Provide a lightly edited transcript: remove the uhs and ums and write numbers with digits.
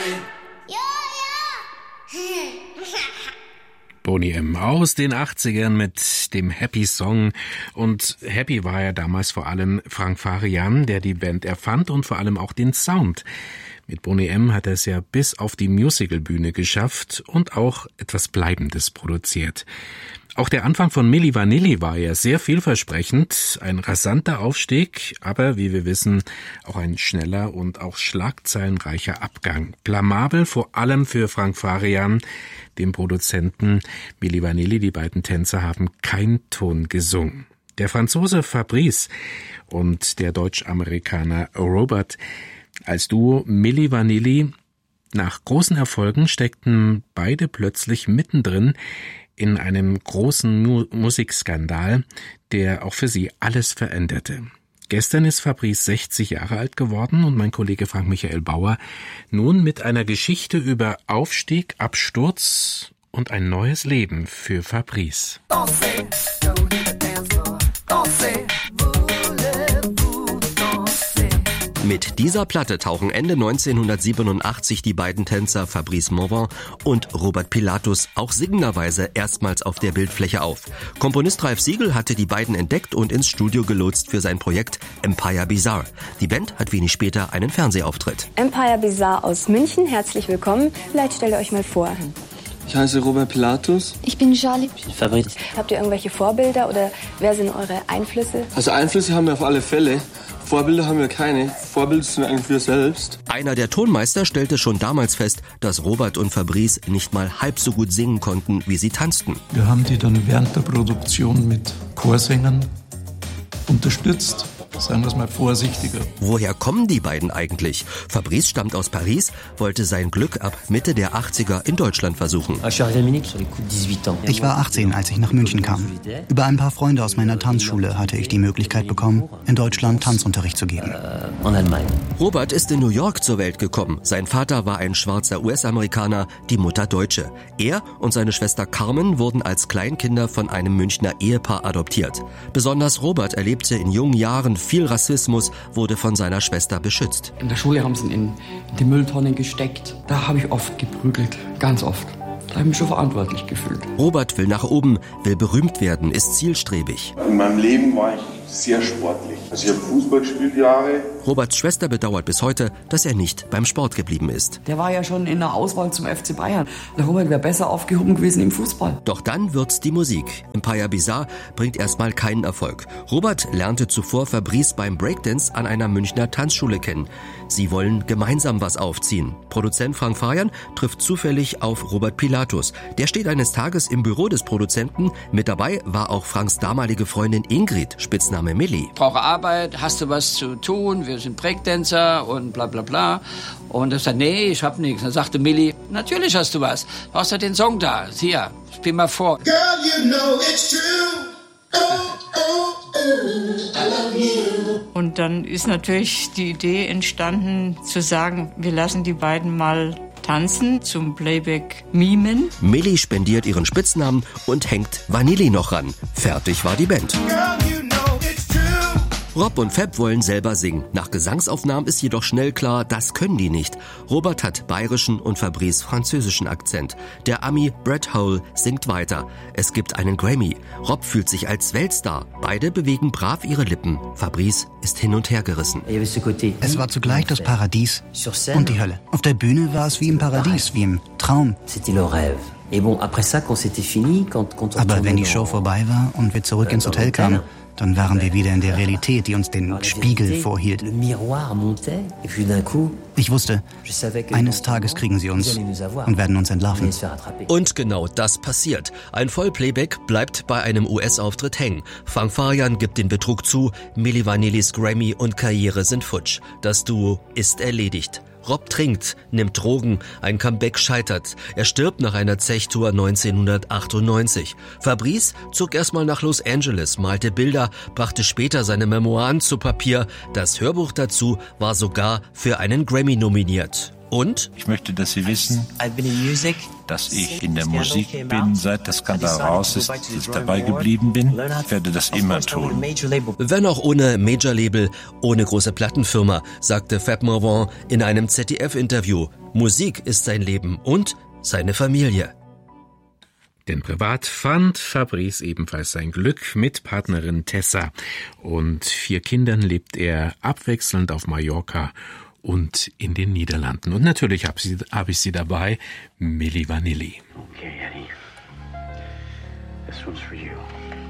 Boney M. aus den 80ern mit dem Happy Song. Und happy war ja damals vor allem Frank Farian, der die Band erfand und vor allem auch den Sound. Mit Boney M. hat er es ja bis auf die Musicalbühne geschafft und auch etwas Bleibendes produziert. Auch der Anfang von Milli Vanilli war ja sehr vielversprechend, ein rasanter Aufstieg, aber wie wir wissen, auch ein schneller und auch schlagzeilenreicher Abgang. Blamabel vor allem für Frank Farian, dem Produzenten. Milli Vanilli, die beiden Tänzer, haben keinen Ton gesungen. Der Franzose Fabrice und der Deutsch-Amerikaner Robert als Duo Milli Vanilli. Nach großen Erfolgen steckten beide plötzlich mittendrin in einem großen Musikskandal, der auch für sie alles veränderte. Gestern ist Fabrice 60 Jahre alt geworden und mein Kollege Frank Michael Bauer nun mit einer Geschichte über Aufstieg, Absturz und ein neues Leben für Fabrice. Mit dieser Platte tauchen Ende 1987 die beiden Tänzer Fabrice Morvan und Robert Pilatus auch singenderweise erstmals auf der Bildfläche auf. Komponist Ralf Siegel hatte die beiden entdeckt und ins Studio gelotst für sein Projekt Empire Bizarre. Die Band hat wenig später einen Fernsehauftritt. Empire Bizarre aus München, herzlich willkommen. Vielleicht stellt ihr euch mal vor. Ich heiße Robert Pilatus. Ich bin Charlie. Ich bin Fabrice. Habt ihr irgendwelche Vorbilder oder wer sind eure Einflüsse? Also Einflüsse haben wir auf alle Fälle. Vorbilder haben wir keine. Vorbilder sind eigentlich wir selbst. Einer der Tonmeister stellte schon damals fest, dass Robert und Fabrice nicht mal halb so gut singen konnten, wie sie tanzten. Wir haben die dann während der Produktion mit Chorsängern unterstützt. Sagen wir es mal vorsichtiger. Woher kommen die beiden eigentlich? Fabrice stammt aus Paris, wollte sein Glück ab Mitte der 80er in Deutschland versuchen. Ich war 18, als ich nach München kam. Über ein paar Freunde aus meiner Tanzschule hatte ich die Möglichkeit bekommen, in Deutschland Tanzunterricht zu geben. Robert ist in New York zur Welt gekommen. Sein Vater war ein schwarzer US-Amerikaner, die Mutter Deutsche. Er und seine Schwester Carmen wurden als Kleinkinder von einem Münchner Ehepaar adoptiert. Besonders Robert erlebte in jungen Jahren viel Rassismus, wurde von seiner Schwester beschützt. In der Schule haben sie ihn in die Mülltonnen gesteckt. Da habe ich oft geprügelt, ganz oft. Da habe ich mich schon verantwortlich gefühlt. Robert will nach oben, will berühmt werden, ist zielstrebig. In meinem Leben war ich sehr sportlich. Also ich habe Fußball gespielt Jahre. Roberts Schwester bedauert bis heute, dass er nicht beim Sport geblieben ist. Der war ja schon in der Auswahl zum FC Bayern. Der Robert wäre besser aufgehoben gewesen im Fußball. Doch dann wird's die Musik. Empire Bizarre bringt erstmal keinen Erfolg. Robert lernte zuvor Fabrice beim Breakdance an einer Münchner Tanzschule kennen. Sie wollen gemeinsam was aufziehen. Produzent Frank Farian trifft zufällig auf Robert Pilatus. Der steht eines Tages im Büro des Produzenten. Mit dabei war auch Franks damalige Freundin Ingrid, Spitzname Milli. Ich brauche Arbeit, hast du was zu tun? Wir sind Breakdancer und bla bla bla. Und er sagt, nee, ich hab nichts. Dann sagte Milli, natürlich hast du was. Du hast ja den Song da. Hier, spiel mal vor. Girl, you know it's true. Oh, oh, oh, I love you. Und dann ist natürlich die Idee entstanden, zu sagen, wir lassen die beiden mal tanzen, zum Playback mimen. Milli spendiert ihren Spitznamen und hängt Vanilli noch ran. Fertig war die Band. Rob und Fab wollen selber singen. Nach Gesangsaufnahmen ist jedoch schnell klar, das können die nicht. Robert hat bayerischen und Fabrice französischen Akzent. Der Ami Brett Hole singt weiter. Es gibt einen Grammy. Rob fühlt sich als Weltstar. Beide bewegen brav ihre Lippen. Fabrice ist hin und her gerissen. Es war zugleich das Paradies und die Hölle. Auf der Bühne war es wie im Paradies, wie im Traum. Aber wenn die Show vorbei war und wir zurück ins Hotel kamen, dann waren wir wieder in der Realität, die uns den Spiegel vorhielt. Ich wusste, eines Tages kriegen sie uns und werden uns entlarven. Und genau das passiert. Ein Vollplayback bleibt bei einem US-Auftritt hängen. Frank Farian gibt den Betrug zu, Milli Vanillis Grammy und Karriere sind futsch. Das Duo ist erledigt. Rob trinkt, nimmt Drogen, ein Comeback scheitert. Er stirbt nach einer Zechtour 1998. Fabrice zog erstmal nach Los Angeles, malte Bilder, brachte später seine Memoiren zu Papier. Das Hörbuch dazu war sogar für einen Grammy nominiert. Und? Ich möchte, dass Sie wissen, dass ich in der Musik bin, seit der Skandal raus ist, dass ich dabei geblieben bin. Ich werde das immer tun. Wenn auch ohne Major-Label, ohne große Plattenfirma, sagte Fab Morvan in einem ZDF-Interview. Musik ist sein Leben und seine Familie. Denn privat fand Fabrice ebenfalls sein Glück mit Partnerin Tessa. Und 4 Kindern lebt er abwechselnd auf Mallorca und in den Niederlanden. Und natürlich hab ich sie dabei, Milli Vanilli. Okay, Eddie. This one's for you.